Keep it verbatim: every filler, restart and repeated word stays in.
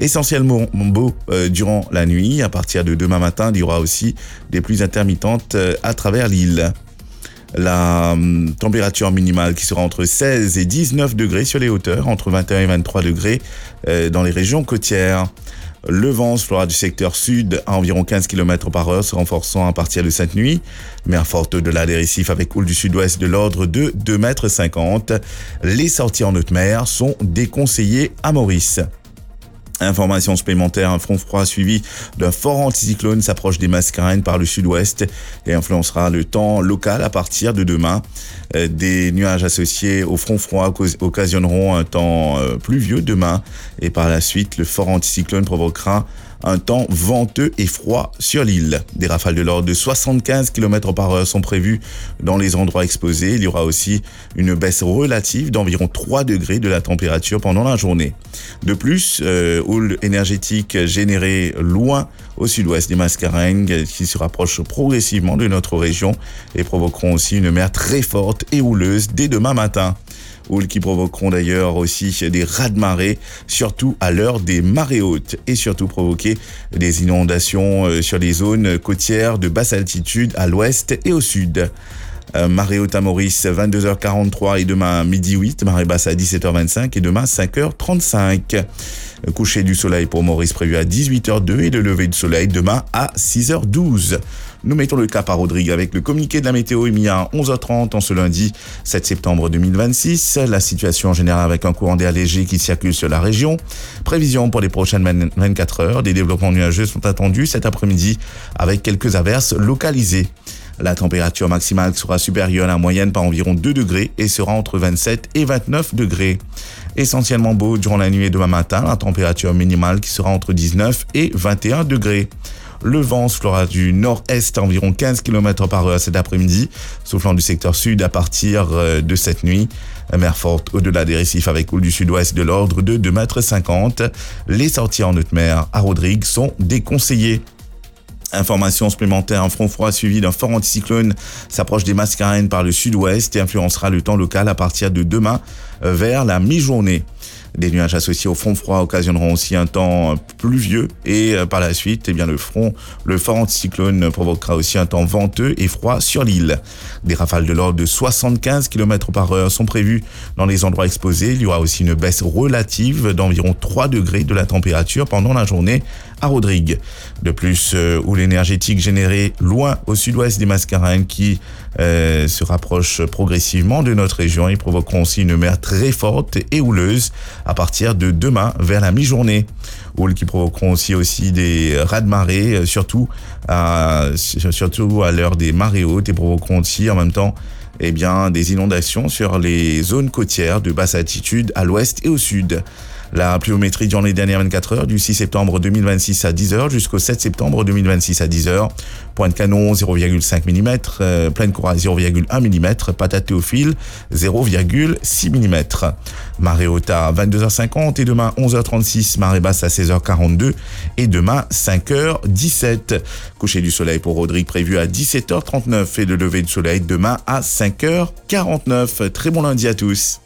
Essentiellement beau euh, durant la nuit. À partir de demain matin, il y aura aussi des pluies intermittentes euh, à travers l'île. La hum, température minimale qui sera entre seize et dix-neuf degrés sur les hauteurs, entre vingt et un et vingt-trois degrés euh, dans les régions côtières. Le vent soufflera du secteur sud à environ quinze kilomètres par heure, se renforçant à partir de cette nuit. Mer forte au-delà des récifs avec houle du sud-ouest de l'ordre de deux mètres cinquante. Les sorties en haute mer sont déconseillées à Maurice. Information supplémentaire, un front froid suivi d'un fort anticyclone s'approche des Mascareignes par le sud-ouest et influencera le temps local à partir de demain. Euh, des nuages associés au front froid occasionneront un temps euh, pluvieux demain et par la suite, le fort anticyclone provoquera un temps venteux et froid sur l'île. Des rafales de l'ordre de soixante-quinze kilomètres par heure sont prévues dans les endroits exposés. Il y aura aussi une baisse relative d'environ trois degrés de la température pendant la journée. De plus, euh, houle énergétique générée loin au sud-ouest des Mascareignes qui se rapprochent progressivement de notre région et provoqueront aussi une mer très forte et houleuse dès demain matin. Houles qui provoqueront d'ailleurs aussi des raz-de-marée, surtout à l'heure des marées hautes et surtout provoquer des inondations sur les zones côtières de basse altitude à l'ouest et au sud. Euh, marée haute à Maurice, vingt-deux heures quarante-trois et demain midi huit, marée basse à dix-sept heures vingt-cinq et demain cinq heures trente-cinq. Coucher du soleil pour Maurice prévu à dix-huit heures deux et le lever du soleil demain à six heures douze. Nous mettons le cap à Rodrigue avec le communiqué de la météo émis à onze heures trente en ce lundi sept septembre deux mille vingt-six. La situation générale avec un courant d'air léger qui circule sur la région. Prévision pour les prochaines vingt-quatre heures. Des développements nuageux sont attendus cet après-midi avec quelques averses localisées. La température maximale sera supérieure à la moyenne par environ deux degrés et sera entre vingt-sept et vingt-neuf degrés. Essentiellement beau durant la nuit et demain matin, la température minimale qui sera entre dix-neuf et vingt et un degrés. Le vent soufflera du nord-est à environ quinze kilomètres par heure cet après-midi, soufflant du secteur sud à partir de cette nuit. Mer forte au-delà des récifs avec houle du sud-ouest de l'ordre de deux mètres cinquante. Les sorties en haute mer à Rodrigue sont déconseillées. Information supplémentaire, un front froid suivi d'un fort anticyclone s'approche des Mascareignes par le sud-ouest et influencera le temps local à partir de demain vers la mi-journée. Des nuages associés au front froid occasionneront aussi un temps pluvieux et par la suite, eh bien, le front, le fort anticyclone provoquera aussi un temps venteux et froid sur l'île. Des rafales de l'ordre de soixante-quinze kilomètres par heure sont prévues dans les endroits exposés. Il y aura aussi une baisse relative d'environ trois degrés de la température pendant la journée à Rodrigue. De plus, euh, houle énergétique générée loin au sud-ouest des Mascareignes qui euh, se rapproche progressivement de notre région et provoqueront aussi une mer très forte et houleuse à partir de demain vers la mi-journée. Houles qui provoqueront aussi, aussi des raz-de-marée, surtout à, surtout à l'heure des marées hautes et provoqueront aussi en même temps eh bien, des inondations sur les zones côtières de basse altitude à l'ouest et au sud. La pluviométrie durant les dernières vingt-quatre heures du six septembre deux mille vingt-six à dix heures jusqu'au sept septembre deux mille vingt-six à dix heures. Pointe-Canon zéro virgule cinq millimètres, euh, Plaine-Corail zéro virgule un millimètre, Patate-Théophile zéro virgule six millimètres. Marée haute à vingt-deux heures cinquante et demain onze heures trente-six, marée basse à seize heures quarante-deux et demain cinq heures dix-sept. Coucher du soleil pour Rodrigue prévu à dix-sept heures trente-neuf et le lever du soleil demain à cinq heures quarante-neuf. Très bon lundi à tous.